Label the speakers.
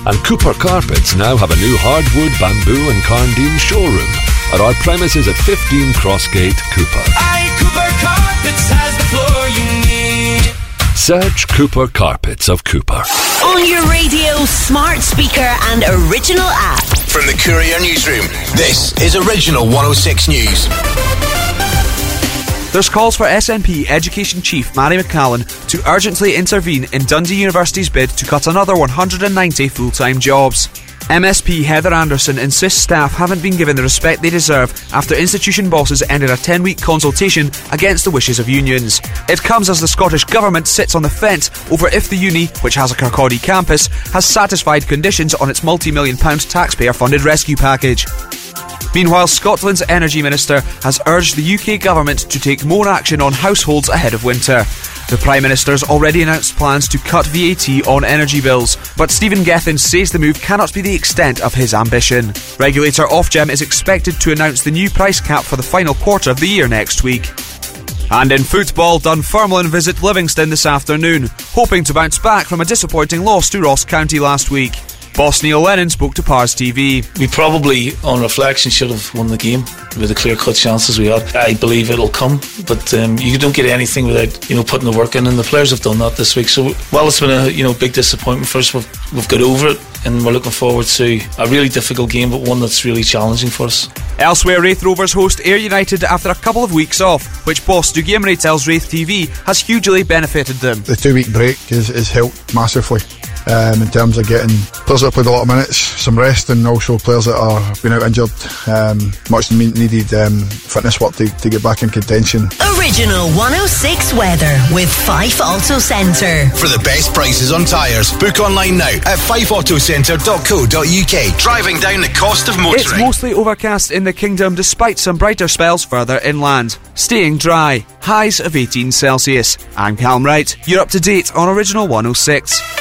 Speaker 1: And Cooper Carpets now have a new hardwood, bamboo and Carndine showroom at our premises at 15 Crossgate, Cooper.
Speaker 2: Aye, Cooper Carpets has the floor you need.
Speaker 1: Search Cooper Carpets of Cooper.
Speaker 3: On your radio, smart speaker and original app.
Speaker 4: From the Courier Newsroom, this is Original 106 News.
Speaker 5: There's calls for SNP Education Chief Mary McCallan to urgently intervene in Dundee University's bid to cut another 190 full-time jobs. MSP Heather Anderson insists staff haven't been given the respect they deserve after institution bosses ended a 10-week consultation against the wishes of unions. It comes as the Scottish Government sits on the fence over if the uni, which has a Kirkcaldy campus, has satisfied conditions on its multi-million-pound taxpayer-funded rescue package. Meanwhile, Scotland's Energy Minister has urged the UK Government to take more action on households ahead of winter. The Prime Minister's already announced plans to cut VAT on energy bills, but Stephen Gethin says the move cannot be the extent of his ambition. Regulator Ofgem is expected to announce the new price cap for the final quarter of the year next week. And in football, Dunfermline visit Livingston this afternoon, hoping to bounce back from a disappointing loss to Ross County last week. Boss Neil Lennon spoke to Pars TV.
Speaker 6: We probably, on reflection, should have won the game with the clear-cut chances we had. I believe it'll come, but you don't get anything without putting the work in, and the players have done that this week. So while it's been a big disappointment for us, we've got over it, and we're looking forward to a really difficult game, but one that's really challenging for us.
Speaker 5: Elsewhere, Raith Rovers host Ayr United after a couple of weeks off, which boss Doug Emery tells Raith TV has hugely benefited them.
Speaker 7: The 2-week break has helped massively. In terms of getting players that played a lot of minutes, some rest, and also players that have been out injured, much needed fitness work to get back in contention.
Speaker 3: Original 106 weather with Fife Auto Centre.
Speaker 4: For the best prices on tyres, book online now at fifeautocentre.co.uk. Driving down the cost of motoring.
Speaker 5: It's mostly overcast in the kingdom despite some brighter spells further inland. Staying dry, highs of 18 Celsius. I'm Calum Wright. You're up to date on Original 106.